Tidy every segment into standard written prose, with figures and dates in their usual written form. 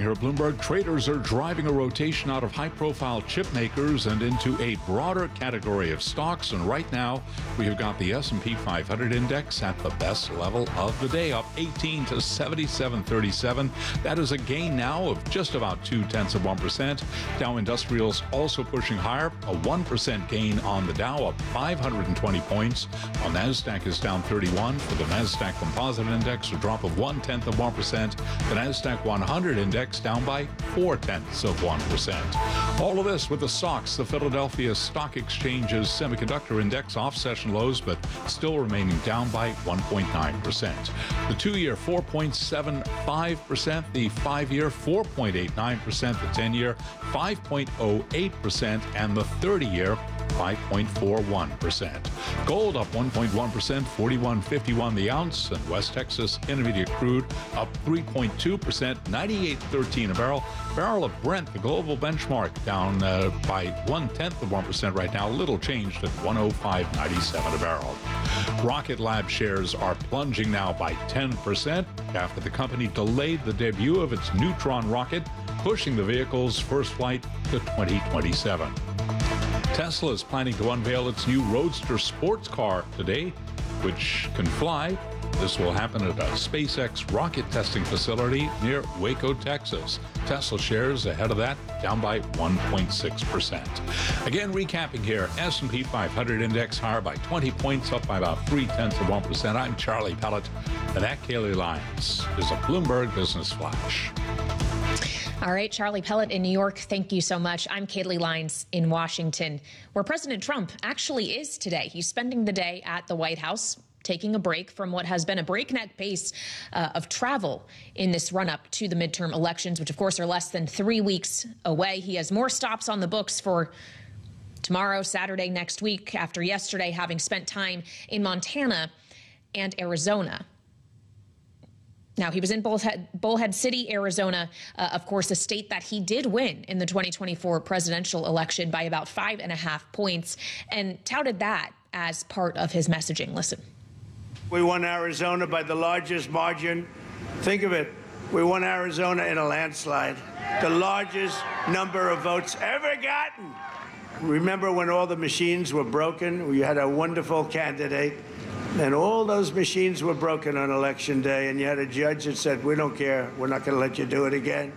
here at Bloomberg. Traders are driving a rotation out of high-profile chip makers and into a broader category of stocks. And right now, we have got the S&P 500 index at the best level of the day, up 18 to 77.37. That is a gain now of just about 0.2%. Dow Industrials also pushing higher, a 1% gain on the Dow, up 520 points. While NASDAQ is down 31 for the NASDAQ Composite Index, a drop of 0.1%. The NASDAQ 100 index down by 0.4%. All of this with the SOX, the Philadelphia Stock Exchange's semiconductor index, off session lows, but still remaining down by 1.9%. The 2-year 4.75%, the 5-year 4.89%, the 10-year 5.08%, and the 30-year 5.41%. Gold up 1.1%, 41.51 the ounce, and West Texas Intermediate crude up 3.2%, 98.13 a barrel. Barrel of Brent, the global benchmark, down by 0.1% right now, little changed at 105.97 a barrel. Rocket Lab shares are plunging now by 10% after the company delayed the debut of its Neutron rocket, pushing the vehicle's first flight to 2027. Tesla is planning to unveil its new Roadster sports car today, which can fly. This will happen at a SpaceX rocket testing facility near Waco, Texas. Tesla shares ahead of that, down by 1.6%. Again, recapping here, S&P 500 index higher by 20 points, up by about 0.3%. I'm Charlie Pellet, and that Kaylee Lyons is a Bloomberg Business Flash. All right, Charlie Pellet in New York, thank you so much. I'm Kaylee Lyons in Washington, where President Trump actually is today. He's spending the day at the White House, taking a break from what has been a breakneck pace of travel in this run-up to the midterm elections, which, of course, are less than 3 weeks away. He has more stops on the books for tomorrow, Saturday, next week, after yesterday having spent time in Montana and Arizona. Now, he was in Bullhead City, Arizona, of course, a state that he did win in the 2024 presidential election by about 5.5 points, and touted that as part of his messaging. Listen. We won Arizona by the largest margin. Think of it. We won Arizona in a landslide. The largest number of votes ever gotten. Remember when all the machines were broken? We had a wonderful candidate. And all those machines were broken on election day, and you had a judge that said, we don't care, we're not going to let you do it again.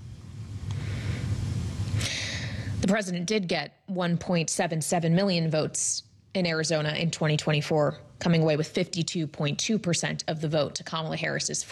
The president did get 1.77 million votes in Arizona in 2024, coming away with 52.2% of the vote to Kamala Harris's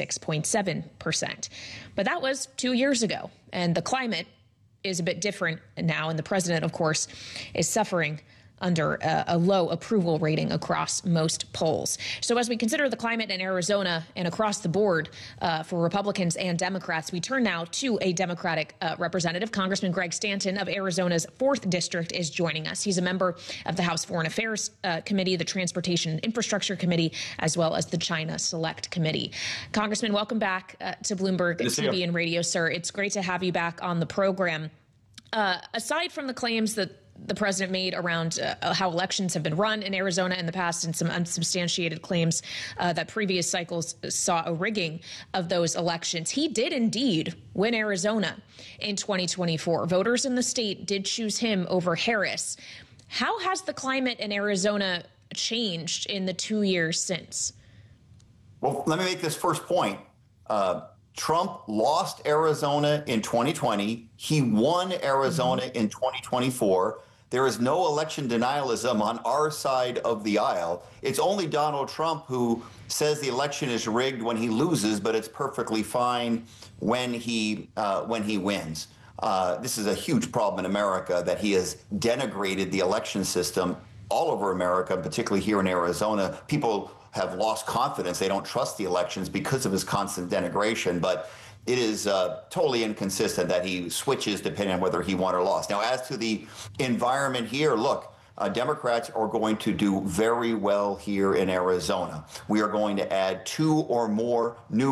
46.7%. But that was 2 years ago, and the climate is a bit different now, and the president, of course, is suffering under a low approval rating across most polls. So as we consider the climate in Arizona and across the board for Republicans and Democrats, we turn now to a Democratic representative. Congressman Greg Stanton of Arizona's 4th District is joining us. He's a member of the House Foreign Affairs Committee, the Transportation and Infrastructure Committee, as well as the China Select Committee. Congressman, welcome back to Bloomberg TV and radio, sir. It's great to have you back on the program. Aside from the claims that the president made around how elections have been run in Arizona in the past and some unsubstantiated claims that previous cycles saw a rigging of those elections, he did indeed win Arizona in 2024. Voters in the state did choose him over Harris. How has the climate in Arizona changed in the 2 years since? Well, let me make this first point. Trump lost Arizona in 2020. He won Arizona in 2024. There is no election denialism on our side of the aisle. It's only Donald Trump who says the election is rigged when he loses, but it's perfectly fine when he wins. This is a huge problem in America, that he has denigrated the election system all over America, particularly here in Arizona. People have lost confidence. They don't trust the elections because of his constant denigration. But it is totally inconsistent that he switches depending on whether he won or lost. Now, as to the environment here, look, Democrats are going to do very well here in Arizona. We are going to add 2 or more new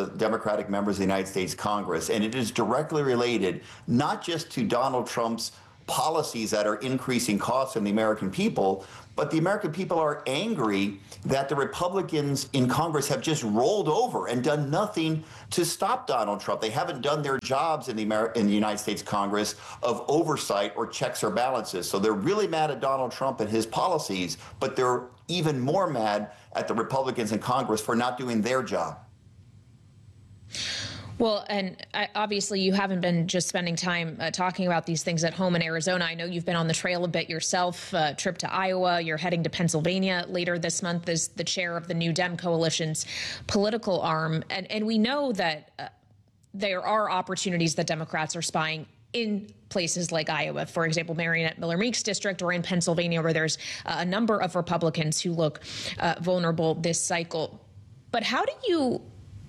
Democratic members of the United States Congress. And it is directly related not just to Donald Trump's policies that are increasing costs on the American people. But the American people are angry that the Republicans in Congress have just rolled over and done nothing to stop Donald Trump. They haven't done their jobs in the United States Congress of oversight or checks or balances. So they're really mad at Donald Trump and his policies, but they're even more mad at the Republicans in Congress for not doing their job. Well, and obviously you haven't been just spending time talking about these things at home in Arizona. I know you've been on the trail a bit yourself, trip to Iowa. You're heading to Pennsylvania later this month as the chair of the New Dem coalition's political arm. And we know that there are opportunities that Democrats are spying in places like Iowa, for example, Marionette Miller Meeks district, or in Pennsylvania, where there's a number of Republicans who look vulnerable this cycle. But how do you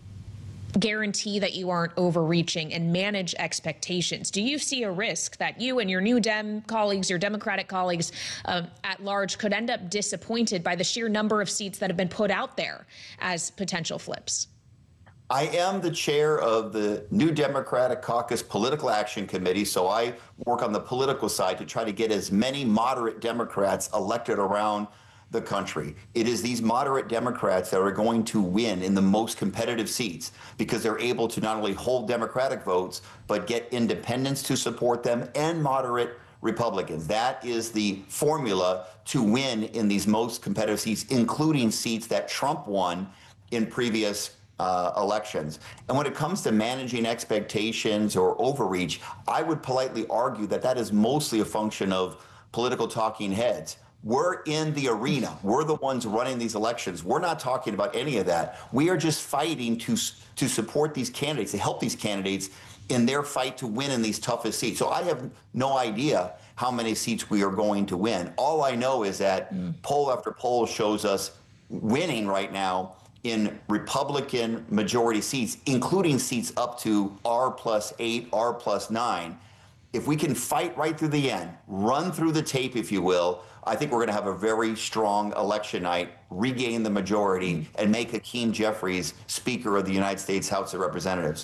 guarantee that you aren't overreaching and manage expectations? Do you see a risk that you and your New Dem colleagues, your Democratic colleagues at large, could end up disappointed by the sheer number of seats that have been put out there as potential flips? I am the chair of the New Democratic Caucus Political Action Committee, so I work on the political side to try to get as many moderate Democrats elected around the country. It is these moderate Democrats that are going to win in the most competitive seats because they're able to not only hold Democratic votes, but get independents to support them and moderate Republicans. That is the formula to win in these most competitive seats, including seats that Trump won in previous elections. And when it comes to managing expectations or overreach, I would politely argue that that is mostly a function of political talking heads. We're in the arena. We're the ones running these elections. We're not talking about any of that. We are just fighting to support these candidates, to help these candidates in their fight to win in these toughest seats. So I have no idea how many seats we are going to win. All I know is that poll after poll shows us winning right now in Republican majority seats, including seats up to R+8, R+9. If we can fight right through the end, run through the tape, if you will, I think we're going to have a very strong election night, regain the majority, and make Hakeem Jeffries Speaker of the United States House of Representatives.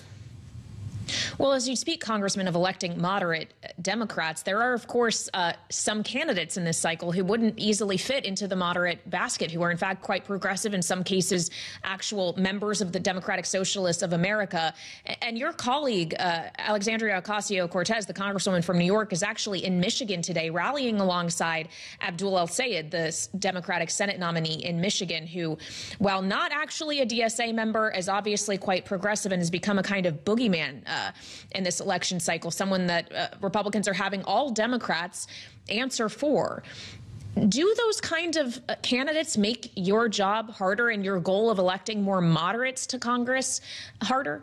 Well, as you speak, Congressman, of electing moderate Democrats, there are, of course, some candidates in this cycle who wouldn't easily fit into the moderate basket, who are, in fact, quite progressive, in some cases, actual members of the Democratic Socialists of America. And your colleague, Alexandria Ocasio-Cortez, the congresswoman from New York, is actually in Michigan today, rallying alongside Abdul El-Sayed, the Democratic Senate nominee in Michigan, who, while not actually a DSA member, is obviously quite progressive and has become a kind of boogeyman in this election cycle, someone that Republicans are having all Democrats answer for. Do those kind of candidates make your job harder and your goal of electing more moderates to Congress harder?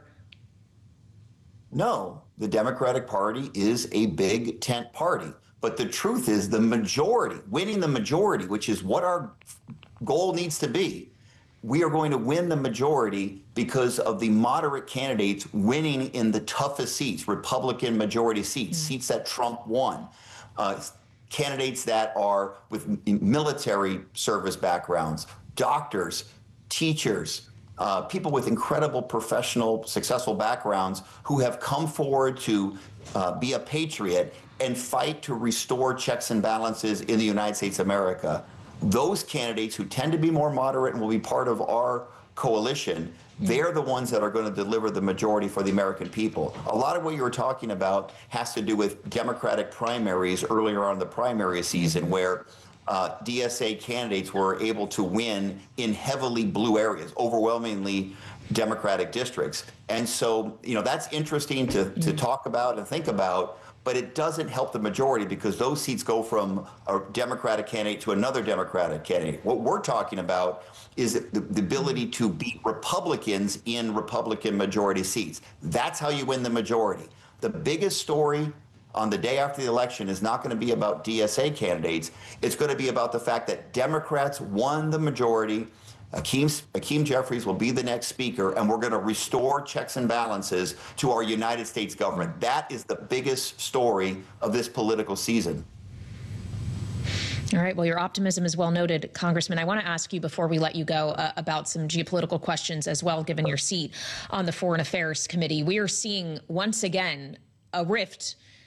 No, the Democratic Party is a big tent party. But the truth is the majority, winning the majority, which is what our goal needs to be, we are going to win the majority because of the moderate candidates winning in the toughest seats, Republican majority seats, seats that Trump won, candidates that are with military service backgrounds, doctors, teachers, people with incredible professional, successful backgrounds who have come forward to be a patriot and fight to restore checks and balances in the United States of America. Those candidates who tend to be more moderate and will be part of our coalition, they're the ones that are going to deliver the majority for the American people. A lot of what you were talking about has to do with Democratic primaries earlier on in the primary season, where DSA candidates were able to win in heavily blue areas, overwhelmingly Democratic districts. And so, that's interesting to talk about and think about. But it doesn't help the majority because those seats go from a Democratic candidate to another Democratic candidate. What we're talking about is the ability to beat Republicans in Republican majority seats. That's how you win the majority. The biggest story on the day after the election is not going to be about DSA candidates. It's going to be about the fact that Democrats won the majority. Hakeem Jeffries will be the next speaker, and we're going to restore checks and balances to our United States government. That is the biggest story of this political season. All right. Well, your optimism is well noted, Congressman. I want to ask you before we let you go about some geopolitical questions as well, given your seat on the Foreign Affairs Committee. We are seeing once again a rift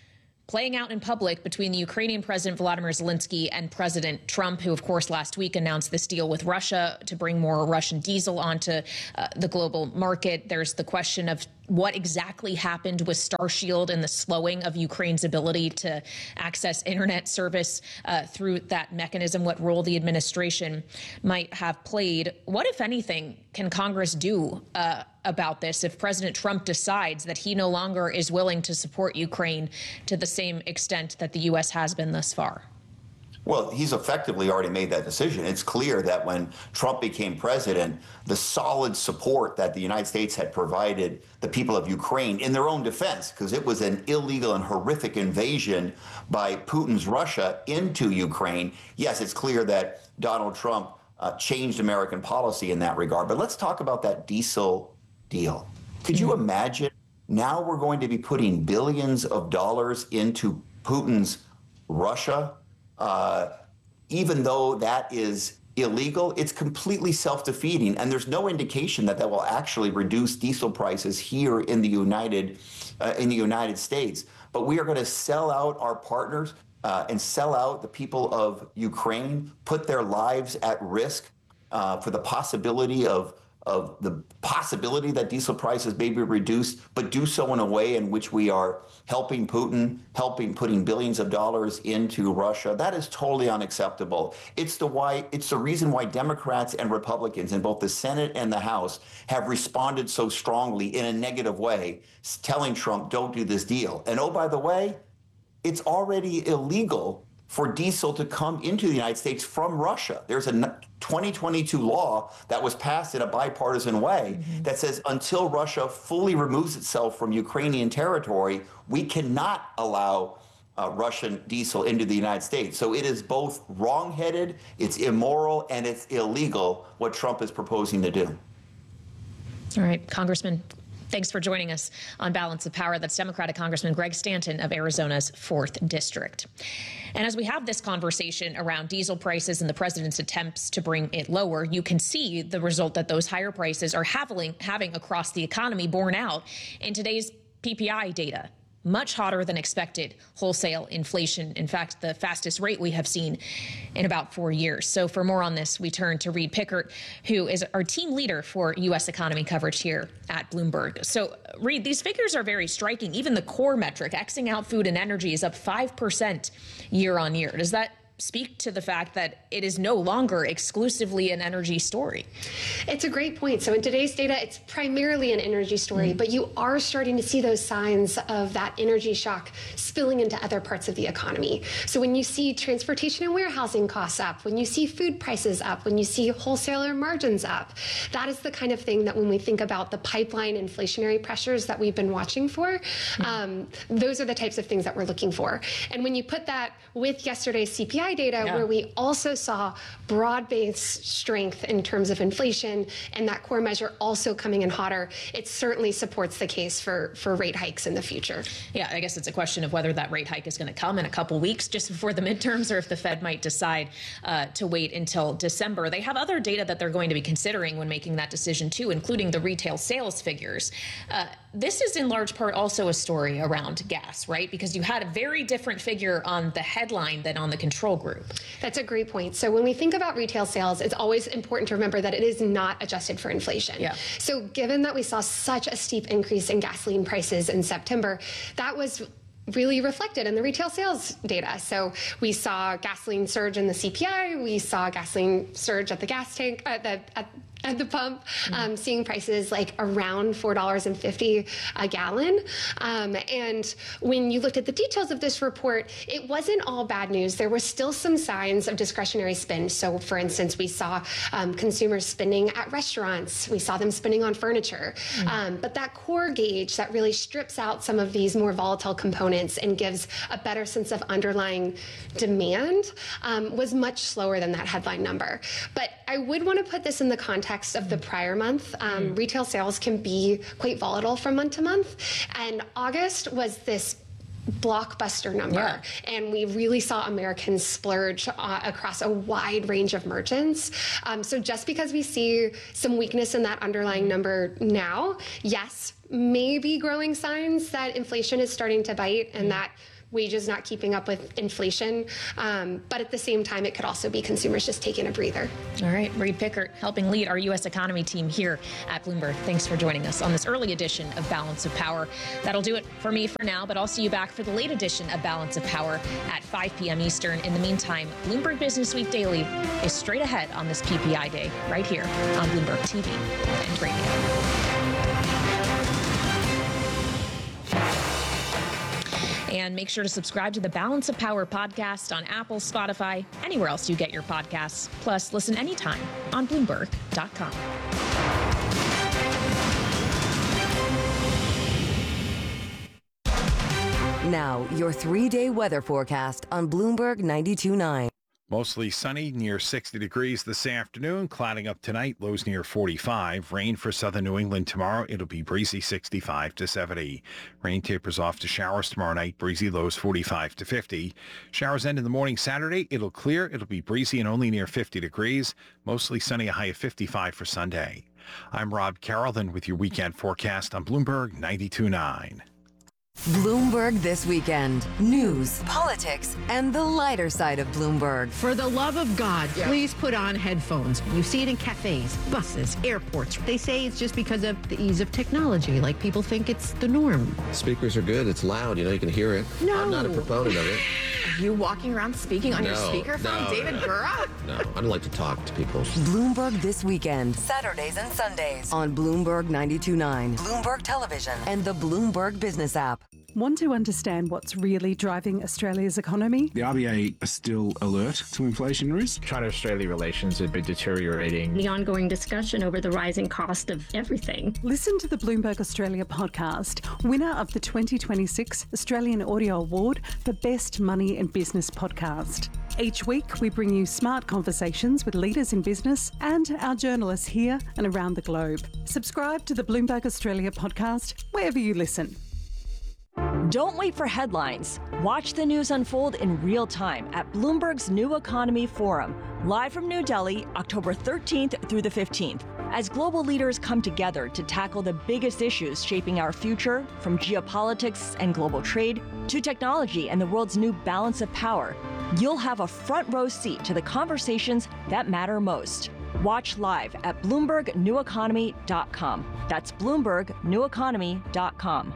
playing out in public between the Ukrainian President Volodymyr Zelensky and President Trump, who, of course, last week announced this deal with Russia to bring more Russian diesel onto the global market. There's the question of what exactly happened with Starshield and the slowing of Ukraine's ability to access internet service through that mechanism, what role the administration might have played. What, if anything, can Congress do about this if President Trump decides that he no longer is willing to support Ukraine to the same extent that the U.S. has been thus far? Well, he's effectively already made that decision. It's clear that when Trump became president, the solid support that the United States had provided the people of Ukraine in their own defense, because it was an illegal and horrific invasion by Putin's Russia into Ukraine. Yes, it's clear that Donald Trump changed American policy in that regard. But let's talk about that diesel deal. Could you imagine now we're going to be putting billions of dollars into Putin's Russia? Even though that is illegal, it's completely self-defeating, and there's no indication that that will actually reduce diesel prices here in the United States. But we are going to sell out our partners and sell out the people of Ukraine, put their lives at risk for the possibility that diesel prices may be reduced, but do so in a way in which we are helping Putin, putting billions of dollars into Russia. That is totally unacceptable. It's the reason why Democrats and Republicans in both the Senate and the House have responded so strongly in a negative way, telling Trump, don't do this deal. And oh, by the way, it's already illegal for diesel to come into the United States from Russia. There's a 2022 law that was passed in a bipartisan way that says until Russia fully removes itself from Ukrainian territory, we cannot allow Russian diesel into the United States. So it is both wrong-headed, it's immoral, and it's illegal what Trump is proposing to do. All right, Congressman, thanks for joining us on Balance of Power. That's Democratic Congressman Greg Stanton of Arizona's 4th District. And as we have this conversation around diesel prices and the president's attempts to bring it lower, you can see the result that those higher prices are having across the economy borne out in today's PPI data. Much hotter than expected wholesale inflation. In fact, the fastest rate we have seen in about 4 years. So for more on this, we turn to Reed Pickert, who is our team leader for U.S. economy coverage here at Bloomberg. So, Reed, these figures are very striking. Even the core metric, Xing out food and energy, is up 5% year on year. Does that speak to the fact that it is no longer exclusively an energy story? It's a great point. So in today's data, it's primarily an energy story, but you are starting to see those signs of that energy shock spilling into other parts of the economy. So when you see transportation and warehousing costs up, when you see food prices up, when you see wholesaler margins up, that is the kind of thing that when we think about the pipeline inflationary pressures that we've been watching for, those are the types of things that we're looking for. And when you put that with yesterday's CPI data, where we also saw broad-based strength in terms of inflation and that core measure also coming in hotter, it certainly supports the case for rate hikes in the future. Yeah, I guess it's a question of whether that rate hike is going to come in a couple weeks just before the midterms, or if the Fed might decide to wait until December. They have other data that they're going to be considering when making that decision too, including the retail sales figures. This is in large part also a story around gas, right? Because you had a very different figure on the headline than on the control group. That's a great point. So when we think about retail sales, it's always important to remember that it is not adjusted for inflation. Yeah. So given that we saw such a steep increase in gasoline prices in September, that was really reflected in the retail sales data. So we saw gasoline surge in the CPI, we saw gasoline surge at the gas tank, at the pump, seeing prices like around $4.50 a gallon. And when you looked at the details of this report, it wasn't all bad news. There were still some signs of discretionary spend. So for instance, we saw consumers spending at restaurants. We saw them spending on furniture. But that core gauge that really strips out some of these more volatile components and gives a better sense of underlying demand was much slower than that headline number. But I would want to put this in the context of the prior month. Retail sales can be quite volatile from month to month. And August was this blockbuster number. And we really saw Americans splurge across a wide range of merchants. So just because we see some weakness in that underlying number now, yes, maybe growing signs that inflation is starting to bite and that wages not keeping up with inflation. But at the same time, it could also be consumers just taking a breather. All right, Reed Pickert helping lead our U.S. economy team here at Bloomberg. Thanks for joining us on this early edition of Balance of Power. That'll do it for me for now, but I'll see you back for the late edition of Balance of Power at 5 p.m. Eastern. In the meantime, Bloomberg Business Week Daily is straight ahead on this PPI day right here on Bloomberg TV and radio. And make sure to subscribe to the Balance of Power podcast on Apple, Spotify, anywhere else you get your podcasts. Plus, listen anytime on Bloomberg.com. Now, your 3-day weather forecast on Bloomberg 92.9. Mostly sunny, near 60 degrees this afternoon. Clouding up tonight, lows near 45. Rain for southern New England tomorrow. It'll be breezy, 65 to 70. Rain tapers off to showers tomorrow night. Breezy, lows 45 to 50. Showers end in the morning Saturday. It'll clear. It'll be breezy and only near 50 degrees. Mostly sunny, a high of 55 for Sunday. I'm Rob Carrollton with your weekend forecast on Bloomberg 92.9. Bloomberg This Weekend. News, politics, and the lighter side of Bloomberg. For the love of God, please put on headphones. You see it in cafes, buses, airports. They say it's just because of the ease of technology. Like, people think it's the norm. Speakers are good. It's loud. You can hear it. No. I'm not a proponent of it. Are you walking around speaking on your speakerphone, David Gura? No, I don't like to talk to people. Bloomberg This Weekend. Saturdays and Sundays on Bloomberg 92.9, Bloomberg Television, and the Bloomberg Business app. Want to understand what's really driving Australia's economy? The RBA are still alert to inflation risk. China-Australia relations have been deteriorating. The ongoing discussion over the rising cost of everything. Listen to the Bloomberg Australia podcast, winner of the 2026 Australian Audio Award for Best Money and Business Podcast. Each week, we bring you smart conversations with leaders in business and our journalists here and around the globe. Subscribe to the Bloomberg Australia podcast wherever you listen. Don't wait for headlines. Watch the news unfold in real time at Bloomberg's New Economy Forum, live from New Delhi, October 13th through the 15th, as global leaders come together to tackle the biggest issues shaping our future, from geopolitics and global trade to technology and the world's new balance of power. You'll have a front row seat to the conversations that matter most. Watch live at BloombergNewEconomy.com. That's BloombergNewEconomy.com.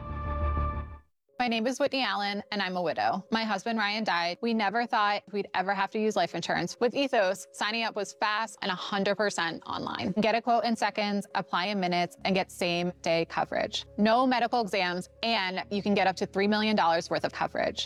My name is Whitney Allen, and I'm a widow. My husband, Ryan, died. We never thought we'd ever have to use life insurance. With Ethos, signing up was fast and 100% online. Get a quote in seconds, apply in minutes, and get same-day coverage. No medical exams, and you can get up to $3 million worth of coverage.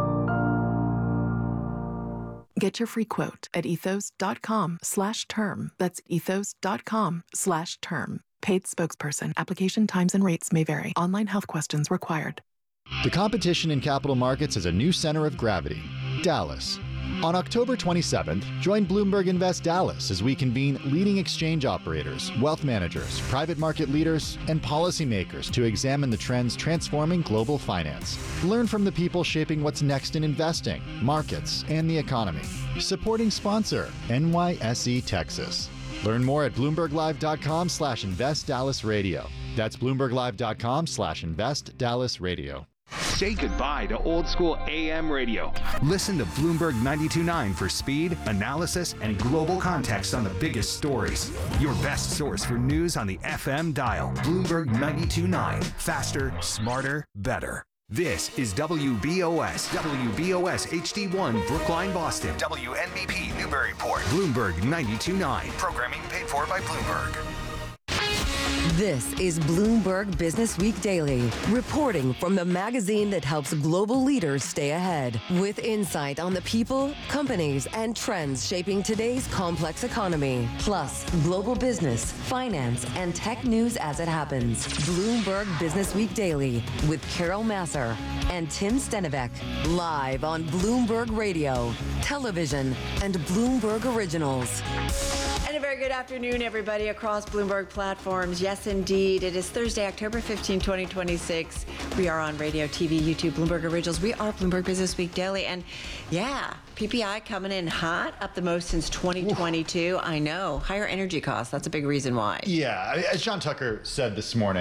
Get your free quote at ethos.com/term. That's ethos.com/term. Paid spokesperson. Application times and rates may vary. Online health questions required. The competition in capital markets has a new center of gravity, Dallas. On October 27th, join Bloomberg Invest Dallas as we convene leading exchange operators, wealth managers, private market leaders, and policymakers to examine the trends transforming global finance. Learn from the people shaping what's next in investing, markets, and the economy. Supporting sponsor, NYSE Texas. Learn more at BloombergLive.com/InvestDallasRadio. That's BloombergLive.com/InvestDallasRadio. Say goodbye to old school AM radio. Listen to Bloomberg 92.9 for speed, analysis, and global context on the biggest stories. Your best source for news on the FM dial. Bloomberg 92.9. Faster, smarter, better. This is WBOS HD1 Brookline, Boston. WNBP Newburyport. Bloomberg 92.9. Programming paid for by Bloomberg. This is Bloomberg Business Week Daily, reporting from the magazine that helps global leaders stay ahead, with insight on the people, companies, and trends shaping today's complex economy, plus global business, finance, and tech news as it happens. Bloomberg Business Week Daily with Carol Masser and Tim Stenivek, live on Bloomberg Radio, television, and Bloomberg Originals. And a very good afternoon, everybody, across Bloomberg platforms. Yes, indeed. It is Thursday, October 15, 2026. We are on radio, TV, YouTube, Bloomberg Originals. We are Bloomberg Business Week Daily. And yeah, PPI coming in hot, up the most since 2022. Ooh. I know. Higher energy costs. That's a big reason why. Yeah. As John Tucker said this morning,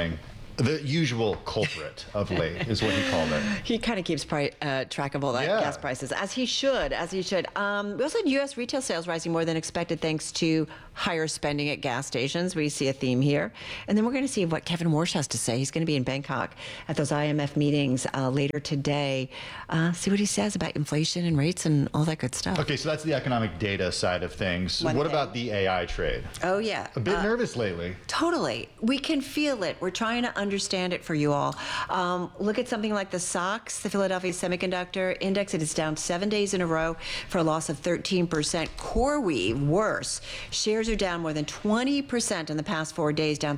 The usual culprit of late is what he called it. He kind of keeps track of all that gas prices, as he should. We also had U.S. retail sales rising more than expected thanks to higher spending at gas stations. We see a theme here. And then we're going to see what Kevin Warsh has to say. He's going to be in Bangkok at those IMF meetings later today. See what he says about inflation and rates and all that good stuff. Okay, so that's the economic data side of things. What about the AI trade? Oh, yeah. A bit nervous lately. Totally. We can feel it. We're trying to understand it for you all. Look at something like the SOX, the Philadelphia Semiconductor Index. It is down 7 days in a row for a loss of 13%. CoreWeave, worse. Shares are down more than 20% in the past 4 days, down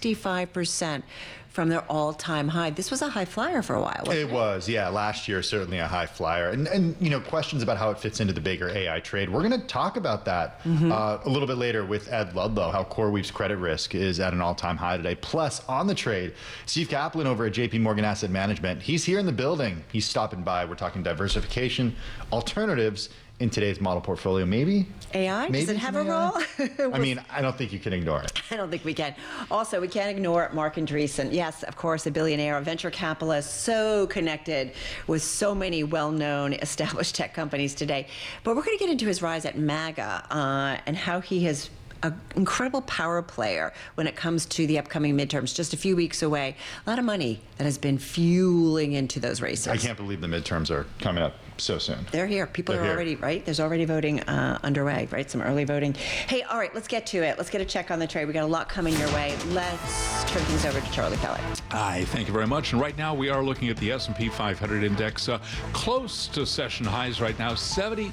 65% from their all-time high. This was a high flyer for a while, wasn't it? It was, yeah. Last year, certainly a high flyer. And you know, questions about how it fits into the bigger AI trade. We're going to talk about that a little bit later with Ed Ludlow, how CoreWeave's credit risk is at an all-time high today. Plus, on the trade, Steve Kaplan over at JP Morgan Asset Management. He's here in the building. He's stopping by. We're talking diversification, alternatives in today's model portfolio. Maybe AI? Does it have a role? I mean, I don't think you can ignore it. I don't think we can. Also, we can't ignore Marc Andreessen. Yes, of course, a billionaire, a venture capitalist, so connected with so many well-known established tech companies today. But we're going to get into his rise at MAGA and how he has an incredible power player when it comes to the upcoming midterms, just a few weeks away. A lot of money that has been fueling into those races. I can't believe the midterms are coming up so soon. They're here. People are already, right? There's already voting underway, right? Some early voting. Hey, all right, let's get to it. Let's get a check on the trade. We got a lot coming your way. Let's turn things over to Charlie Kelly. Hi, thank you very much. And right now we are looking at the S&P 500 index, close to session highs right now,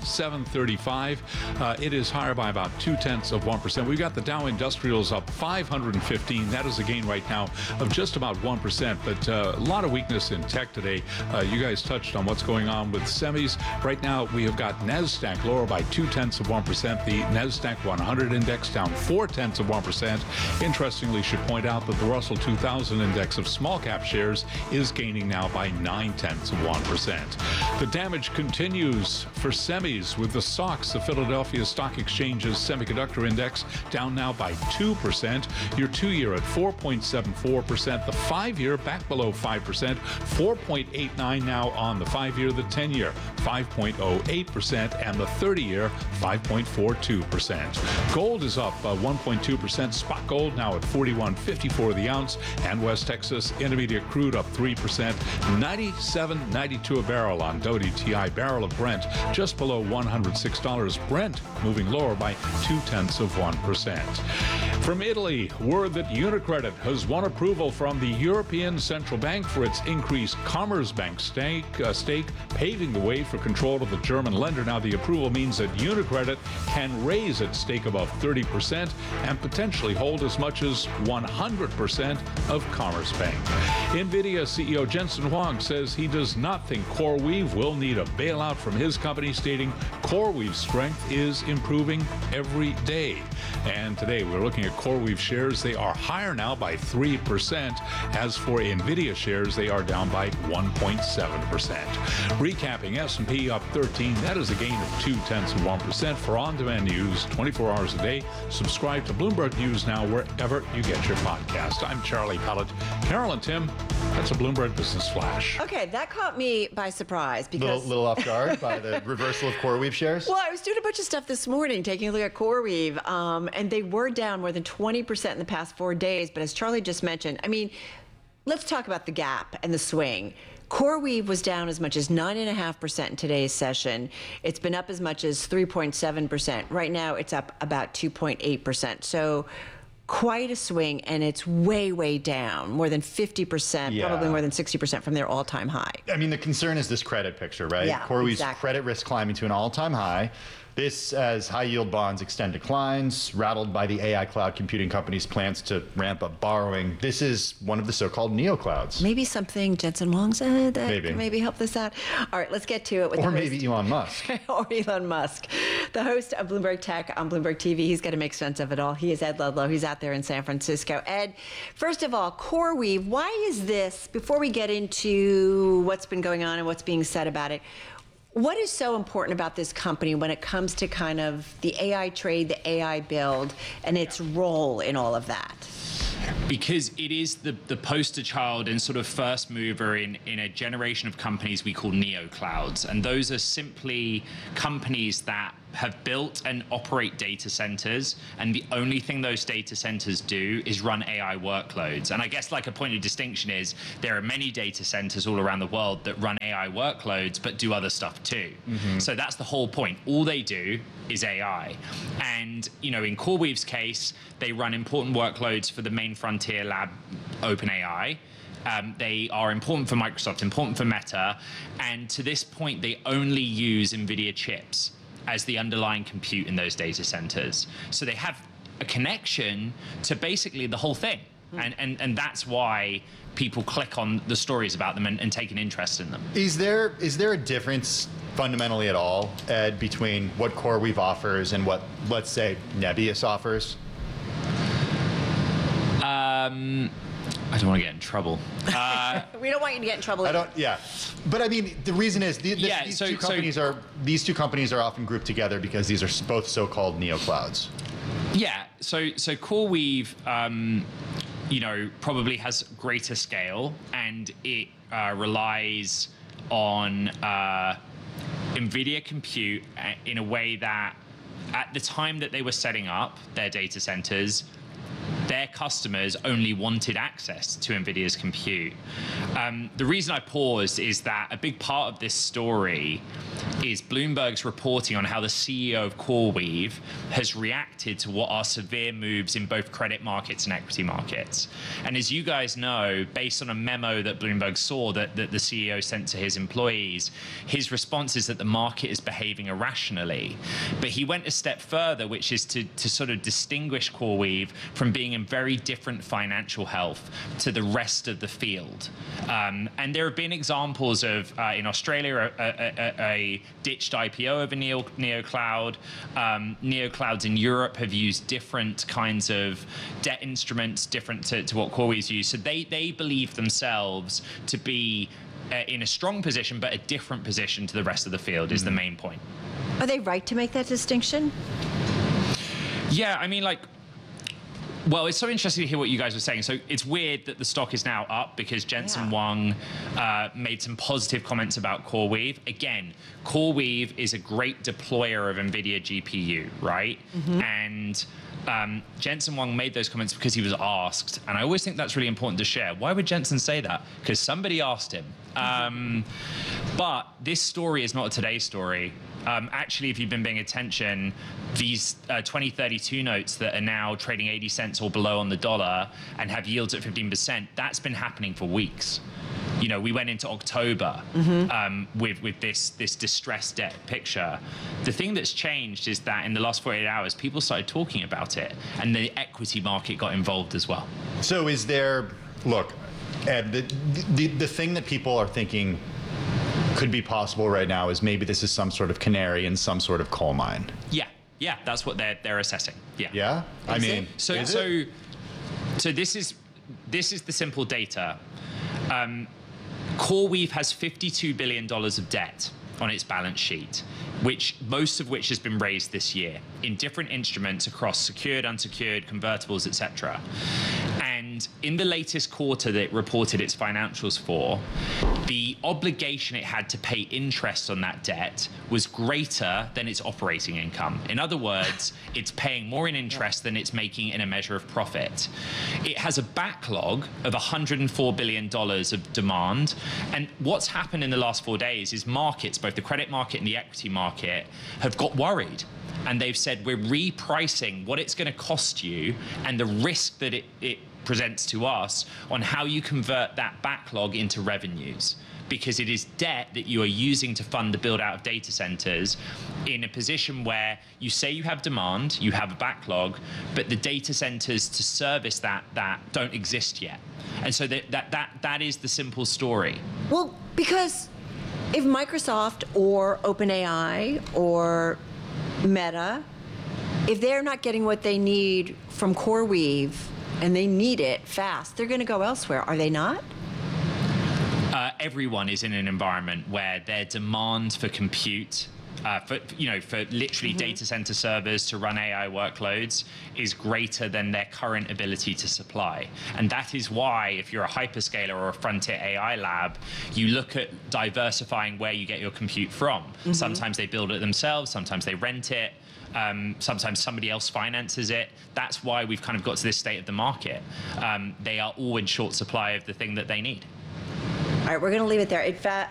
77.35. It is higher by about 0.2%. We've got the Dow Industrials up 515. That is a gain right now of just about 1%. But a lot of weakness in tech today. You guys touched on what's going on with semis. Right now, we have got NASDAQ lower by 0.2%. The NASDAQ 100 index down 0.4%. Interestingly, should point out that the Russell 2000 index of small cap shares is gaining now by 0.9%. The damage continues for semis with the SOX, the Philadelphia Stock Exchange's semiconductor index, down now by 2%. Your 2-year at 4.74%. The 5-year back below 5%, 4.89 now on the 5-year. The 10-year 5.08%, and the 30-year 5.42%. Gold is up 1.2%. Spot gold now at $41.54 the ounce, and West Texas Intermediate crude up 3%, $97.92 a barrel on WTI. Barrel of Brent just below $106. Brent moving lower by 0.2%. From Italy, word that UniCredit has won approval from the European Central Bank for its increased Commerzbank stake, paving the way for control of the German lender. Now, the approval means that UniCredit can raise its stake above 30% and potentially hold as much as 100% of Commerzbank. NVIDIA CEO Jensen Huang says he does not think CoreWeave will need a bailout from his company, stating CoreWeave's strength is improving every day. And today we're looking at CoreWeave shares. They are higher now by 3%. As for NVIDIA shares, they are down by 1.7%. Recapping, S&P up 13. That is a gain of 0.2%. For on-demand news 24 hours a day, subscribe to Bloomberg News now wherever you get your podcast. I'm Charlie Pellet. Carol and Tim, that's a Bloomberg Business Flash. Okay, that caught me by surprise because little off guard by the reversal of CoreWeave shares. Well, I was doing a bunch of stuff this morning, taking a look at CoreWeave, and they were down more than 20% in the past 4 days. But as Charlie just mentioned, I mean, let's talk about the gap and the swing. CoreWeave was down as much as 9.5% in today's session. It's been up as much as 3.7%. Right now, it's up about 2.8%. So quite a swing, and it's way, way down, more than 50%, probably more than 60% from their all-time high. I mean, the concern is this credit picture, right? Yeah, CoreWeave's credit risk climbing to an all-time high. This as high-yield bonds extend declines, rattled by the AI cloud computing company's plans to ramp up borrowing. This is one of the so-called neoclouds. Maybe something Jensen Huang said that could maybe help this out. All right, let's get to it with or maybe Elon Musk. Or Elon Musk. The host of Bloomberg Tech on Bloomberg TV. He's got to make sense of it all. He is Ed Ludlow. He's out there in San Francisco. Ed, first of all, CoreWeave, why is this, before we get into what's been going on and what's being said about it, what is so important about this company when it comes to kind of the AI trade, the AI build, and its role in all of that? Because it is the poster child and sort of first mover in a generation of companies we call neoclouds. And those are simply companies that have built and operate data centers, and the only thing those data centers do is run AI workloads. And I guess like a point of distinction is there are many data centers all around the world that run AI workloads but do other stuff too. So that's the whole point. All they do is AI. And in CoreWeave's case, they run important workloads for the main frontier lab, OpenAI. They are important for Microsoft, important for Meta, and to this point, they only use NVIDIA chips as the underlying compute in those data centers. So they have a connection to basically the whole thing. And that's why people click on the stories about them and take an interest in them. Is there a difference fundamentally at all, Ed, between what CoreWeave offers and what, let's say, Nebius offers? I don't want to get in trouble. We don't want you to get in trouble. But I mean, the reason is these two companies are often grouped together because these are both so-called neoclouds. Yeah. So CoreWeave, probably has greater scale, and it relies on NVIDIA compute in a way that, at the time that they were setting up their data centers, their customers only wanted access to NVIDIA's compute. The reason I paused is that a big part of this story is Bloomberg's reporting on how the CEO of CoreWeave has reacted to what are severe moves in both credit markets and equity markets. And as you guys know, based on a memo that Bloomberg saw that the CEO sent to his employees, his response is that the market is behaving irrationally. But he went a step further, which is to sort of distinguish CoreWeave from being in very different financial health to the rest of the field. And there have been examples of, in Australia, a ditched IPO of a neocloud. Neoclouds in Europe have used different kinds of debt instruments, different to what CoreWeave's used. So they believe themselves to be in a strong position, but a different position to the rest of the field is the main point. Are they right to make that distinction? Yeah, I mean, well, it's so interesting to hear what you guys were saying. So it's weird that the stock is now up because Jensen Huang made some positive comments about CoreWeave. Again, CoreWeave is a great deployer of NVIDIA GPU, right? And Jensen Huang made those comments because he was asked. And I always think that's really important to share. Why would Jensen say that? Because somebody asked him. But this story is not a Today story. Actually, if you've been paying attention, these 2032 notes that are now trading 80 cents or below on the dollar and have yields at 15%, that's been happening for weeks. We went into October with this distressed debt picture. The thing that's changed is that in the last 48 hours, people started talking about it, and the equity market got involved as well. So is there, look, Ed, the thing that people are thinking could be possible right now is maybe this is some sort of canary in some sort of coal mine. Yeah, that's what they're assessing. Yeah. I mean, so this is the simple data. CoreWeave has $52 billion of debt on its balance sheet, most of which has been raised this year in different instruments across secured, unsecured, convertibles, etc. And in the latest quarter that it reported its financials for, the obligation it had to pay interest on that debt was greater than its operating income. In other words, it's paying more in interest than it's making in a measure of profit. It has a backlog of $104 billion of demand. And what's happened in the last 4 days is markets, both the credit market and the equity market, have got worried. And they've said, we're repricing what it's going to cost you and the risk that it presents to us on how you convert that backlog into revenues, because it is debt that you are using to fund the build out of data centers in a position where you say you have demand, you have a backlog, but the data centers to service that don't exist yet. And so that is the simple story. Well, because if Microsoft or OpenAI or Meta, if they're not getting what they need from CoreWeave and they need it fast, they're going to go elsewhere, are they not? Everyone is in an environment where their demand for compute for literally data center servers to run AI workloads is greater than their current ability to supply. And that is why, if you're a hyperscaler or a frontier AI lab, you look at diversifying where you get your compute from. Sometimes they build it themselves, sometimes they rent it. Sometimes somebody else finances it. That's why we've kind of got to this state of the market. They are all in short supply of the thing that they need. All right, we're going to leave it there. In fact,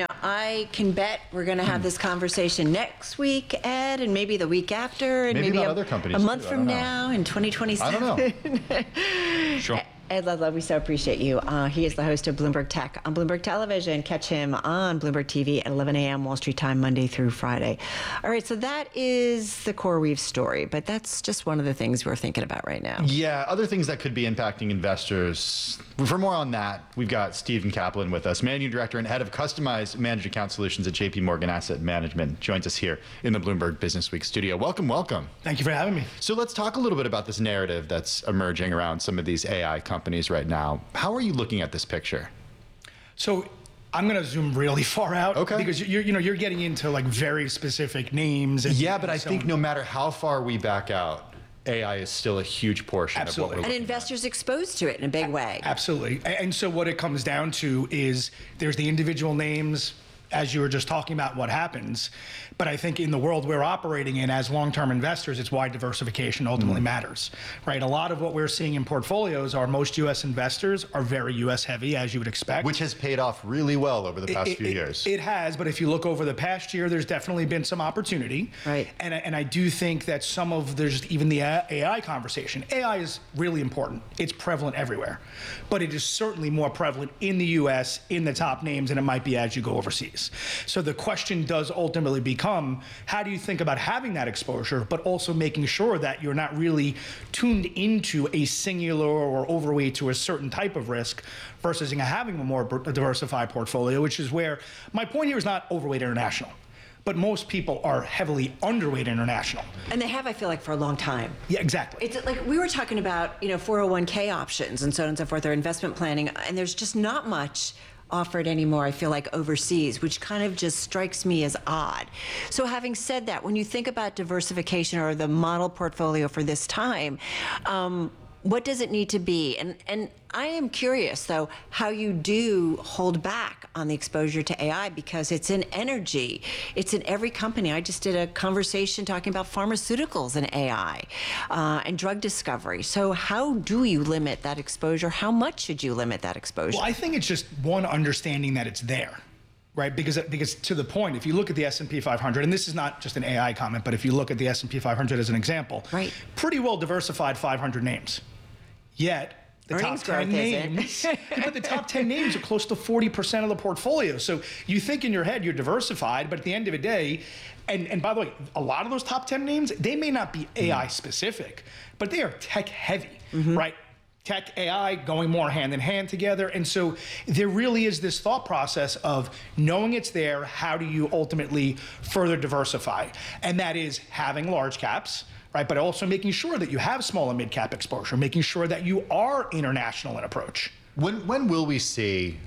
I can bet we're going to have this conversation next week, Ed, and maybe the week after, and maybe other companies a month too. from now in 2027. I don't know. Sure. Ed Ludlow, we so appreciate you. He is the host of Bloomberg Tech on Bloomberg Television. Catch him on Bloomberg TV at 11 a.m. Wall Street time, Monday through Friday. All right, so that is the CoreWeave story, but that's just one of the things we're thinking about right now. Yeah, other things that could be impacting investors. For more on that, we've got Stephen Kaplan with us, Managing Director and Head of Customized Managed Account Solutions at JP Morgan Asset Management, joins us here in the Bloomberg Business Week studio. Welcome, welcome. Thank you for having me. So let's talk a little bit about this narrative that's emerging around some of these AI companies right now. How are you looking at this picture? So I'm going to zoom really far out, okay? Because you're getting into like very specific names. And, but I think no matter how far we back out, AI is still a huge portion of what we're looking and investors exposed to it in a big way. Absolutely. And so what it comes down to is there's the individual names, as you were just talking about what happens. But I think in the world we're operating in as long-term investors, it's why diversification ultimately matters, right? A lot of what we're seeing in portfolios are most U.S. investors are very U.S. heavy, as you would expect. Which has paid off really well over the past few years. It has, but if you look over the past year, there's definitely been some opportunity. Right. And I do think that there's even the AI conversation. AI is really important. It's prevalent everywhere. But it is certainly more prevalent in the U.S., in the top names, than it might be as you go overseas. So the question does ultimately become, how do you think about having that exposure, but also making sure that you're not really tuned into a singular or overweight to a certain type of risk versus having a more diversified portfolio, which is where my point here is not overweight international. But most people are heavily underweight international. And they have, I feel like, for a long time. Yeah, exactly. It's like we were talking about, 401k options and so on and so forth, or investment planning, and there's just not much offered anymore, I feel like, overseas, which kind of just strikes me as odd. So having said that, when you think about diversification or the model portfolio for this time, what does it need to be? And I am curious, though, how you do hold back on the exposure to AI, because it's in energy. It's in every company. I just did a conversation talking about pharmaceuticals and AI and drug discovery. So how do you limit that exposure? How much should you limit that exposure? Well, I think it's just one, understanding that it's there. Right, because to the point, if you look at the S&P 500, and this is not just an AI comment, but if you look at the S&P 500 as an example, right, pretty well diversified 500 names. Yet the earnings top 10 names, but the top 10 names are close to 40% of the portfolio. So you think in your head you're diversified, but at the end of the day, and by the way, a lot of those top 10 names, they may not be AI specific, but they are tech heavy, right? Tech, AI going more hand in hand together. And so there really is this thought process of knowing it's there, how do you ultimately further diversify? And that is having large caps, right? But also making sure that you have small and mid cap exposure, making sure that you are international in approach. When will we see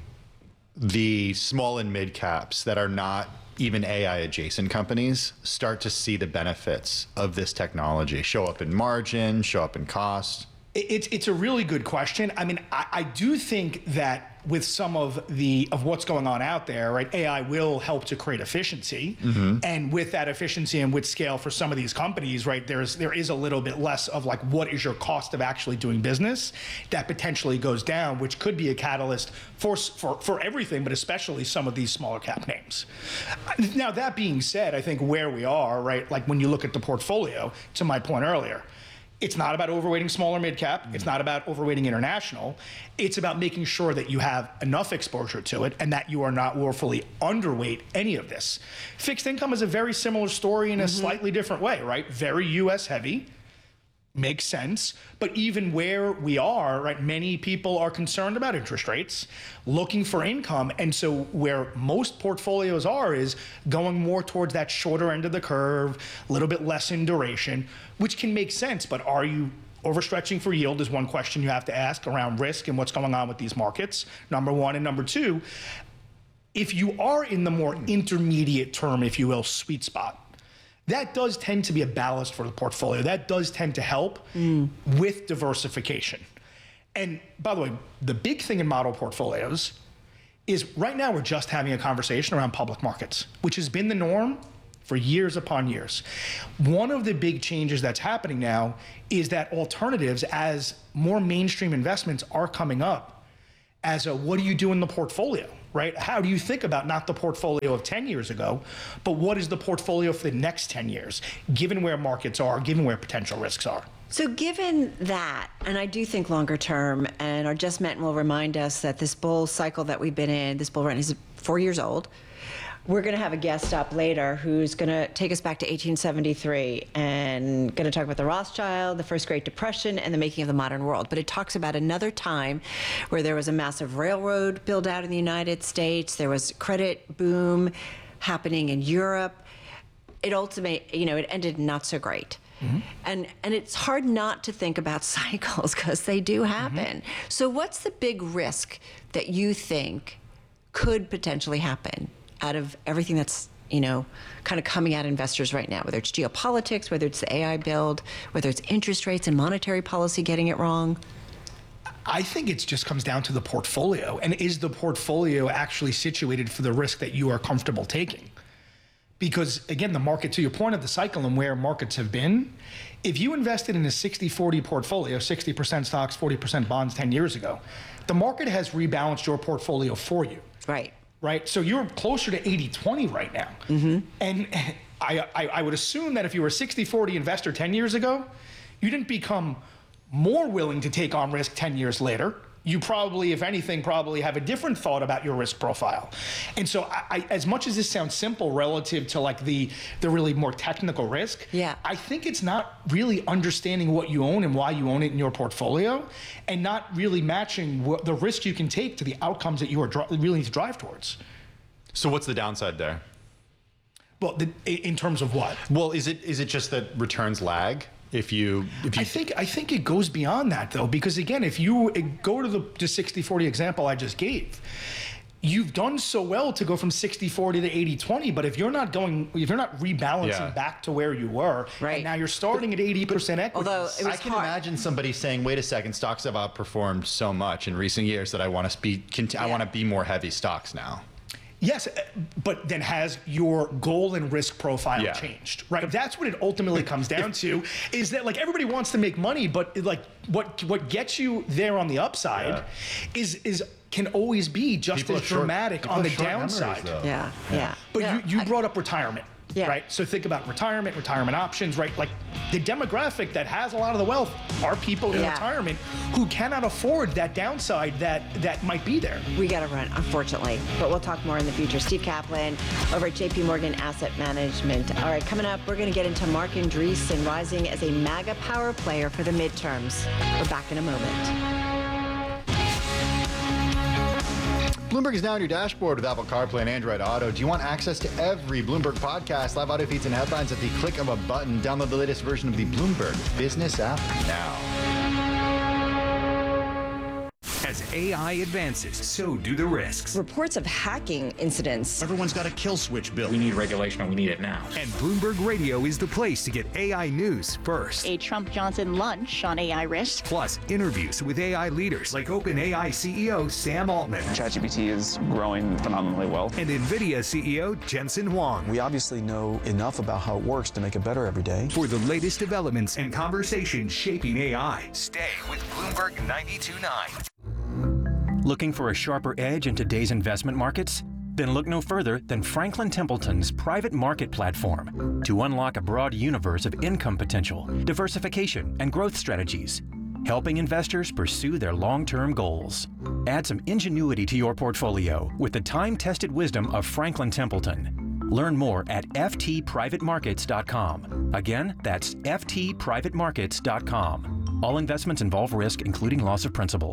the small and mid caps that are not even AI adjacent companies start to see the benefits of this technology, show up in margin, show up in cost? It's a really good question. I mean, I do think that with some of what's going on out there, right, AI will help to create efficiency, and with that efficiency and with scale for some of these companies, right, there is a little bit less of like, what is your cost of actually doing business that potentially goes down, which could be a catalyst for everything, but especially some of these smaller cap names. Now, that being said, I think where we are, right, like when you look at the portfolio, to my point earlier, it's not about overweighting small or mid cap. It's not about overweighting international. It's about making sure that you have enough exposure to it and that you are not willfully underweight any of this. Fixed income is a very similar story in a slightly different way, right? Very US heavy. Makes sense. But even where we are, right, many people are concerned about interest rates, looking for income. And so where most portfolios are is going more towards that shorter end of the curve, a little bit less in duration, which can make sense. But are you overstretching for yield is one question you have to ask around risk and what's going on with these markets, number one. And number two, If you are in the more intermediate term, if you will, sweet spot, that does tend to be a ballast for the portfolio. That does tend to help with diversification. And by the way, the big thing in model portfolios is right now we're just having a conversation around public markets, which has been the norm for years upon years. One of the big changes that's happening now is that alternatives, as more mainstream investments are coming up, as a what do you do in the portfolio, right? How do you think about not the portfolio of 10 years ago, but what is the portfolio for the next 10 years, given where markets are, given where potential risks are? So given that, and I do think longer term, and our Just Met will remind us that this bull cycle that we've been in, this bull run is 4 years old. We're going to have a guest up later who's going to take us back to 1873 and going to talk about the Rothschild, the First Great Depression, and the making of the modern world. But it talks about another time where there was a massive railroad build out in the United States. There was credit boom happening in Europe. It it ended not so great. Mm-hmm. And it's hard not to think about cycles because they do happen. Mm-hmm. So what's the big risk that you think could potentially happen out of everything that's, kind of coming at investors right now, whether it's geopolitics, whether it's the AI build, whether it's interest rates and monetary policy getting it wrong? I think it just comes down to the portfolio. And is the portfolio actually situated for the risk that you are comfortable taking? Because again, the market, to your point of the cycle and where markets have been, if you invested in a 60-40 portfolio, 60% stocks, 40% bonds 10 years ago, the market has rebalanced your portfolio for you. Right? So you're closer to 80-20 right now. Mm-hmm. And I would assume that if you were a 60-40 investor 10 years ago, you didn't become more willing to take on risk 10 years later. You probably, if anything, have a different thought about your risk profile. And so I as much as this sounds simple relative to like the really more technical risk, I think it's not really understanding what you own and why you own it in your portfolio and not really matching the risk you can take to the outcomes that you are really need to drive towards. So what's the downside there? Well, in terms of what? Well, is it just that returns lag? If you I think it goes beyond that though, because again, if you go to the 60-40 example I just gave, you've done so well to go from 60-40 to 80-20, but if you're not rebalancing back to where you were, and now you're starting at 80% equity. Although I can imagine somebody saying, wait a second, stocks have outperformed so much in recent years that I want to be more heavy stocks now. Yes, but then has your goal and risk profile changed, right? That's what it ultimately comes down to, is that like everybody wants to make money, but like what gets you there on the upside is can always be just as dramatic on the downside. But you brought up retirement. Right. So think about retirement options, right? Like the demographic that has a lot of the wealth are people in retirement who cannot afford that downside that might be there. We got to run, unfortunately, but we'll talk more in the future. Steve Kaplan over at JP Morgan Asset Management. All right, coming up, we're going to get into Mark Andreessen rising as a MAGA power player for the midterms. We're back in a moment. Bloomberg is now on your dashboard with Apple CarPlay and Android Auto. Do you want access to every Bloomberg podcast, live audio feeds, and headlines at the click of a button? Download the latest version of the Bloomberg Business app now. As AI advances, so do the risks. Reports of hacking incidents. Everyone's got a kill switch built. We need regulation and we need it now. And Bloomberg Radio is the place to get AI news first. A Trump-Johnson lunch on AI risk. Plus, interviews with AI leaders like OpenAI CEO Sam Altman. ChatGPT is growing phenomenally well. And NVIDIA CEO Jensen Huang. We obviously know enough about how it works to make it better every day. For the latest developments and conversations shaping AI, stay with Bloomberg 92.9. Looking for a sharper edge in today's investment markets? Then look no further than Franklin Templeton's private market platform to unlock a broad universe of income potential, diversification, and growth strategies, helping investors pursue their long-term goals. Add some ingenuity to your portfolio with the time-tested wisdom of Franklin Templeton. Learn more at ftprivatemarkets.com. Again, that's ftprivatemarkets.com. All investments involve risk, including loss of principal.